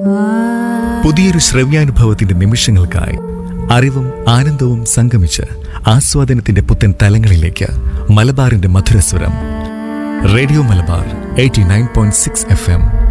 പുതിയൊരു ശ്രവ്യാനുഭവത്തിന്റെ നിമിഷങ്ങൾക്കായി അറിവും ആനന്ദവും സംഗമിച്ച് ആസ്വാദനത്തിന്റെ പുത്തൻ തലങ്ങളിലേക്ക് മലബാറിന്റെ മധുരസ്വരം. Radio Malabar 89.6 FM.